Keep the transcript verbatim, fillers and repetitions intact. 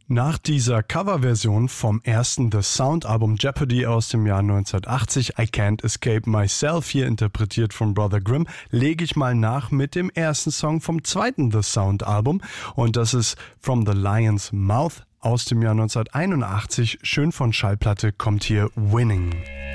Nach dieser Coverversion vom ersten The Sound-Album Jeopardy aus dem Jahr neunzehnhundertachtzig, I Can't Escape Myself, hier interpretiert von Brother Grimm, lege ich mal nach mit dem ersten Song vom zweiten The Sound-Album und das ist From the Lion's Mouth aus dem Jahr neunzehnhunderteinundachtzig. Schön von Schallplatte kommt hier Winning.